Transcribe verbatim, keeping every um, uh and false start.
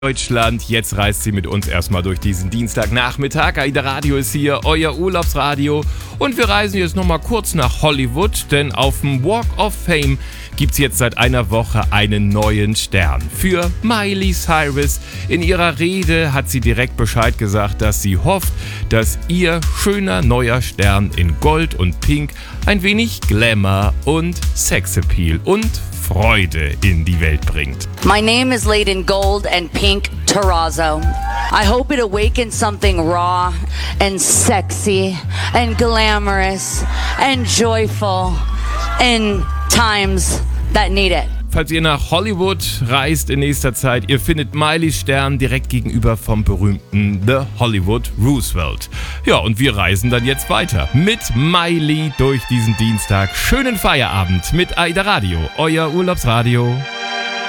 Deutschland. Jetzt reist sie mit uns erstmal durch diesen Dienstagnachmittag. AIDA Radio ist hier, euer Urlaubsradio. Und wir reisen jetzt nochmal kurz nach Hollywood, denn auf dem Walk of Fame gibt es jetzt seit einer Woche einen neuen Stern. Für Miley Cyrus. In ihrer Rede hat sie direkt Bescheid gesagt, dass sie hofft, dass ihr schöner neuer Stern in Gold und Pink ein wenig Glamour und Sexappeal und Freude in die Welt bringt. My name is laid in gold and pink terrazzo. I hope it awakens something raw and sexy and glamorous and joyful in times that need it. Falls ihr nach Hollywood reist in nächster Zeit, ihr findet Miley's Stern direkt gegenüber vom berühmten The Hollywood Roosevelt. Ja, und wir reisen dann jetzt weiter mit Miley durch diesen Dienstag. Schönen Feierabend mit AIDA Radio, euer Urlaubsradio.